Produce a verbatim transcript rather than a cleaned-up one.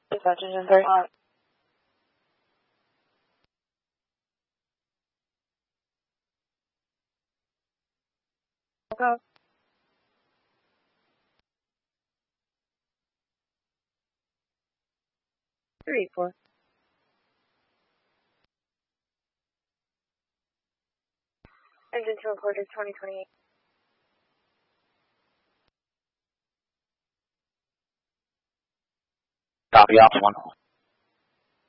Dispatch engine three. Uh, okay. three eight four. Engine two report is twenty twenty-eight. Copy, ops one.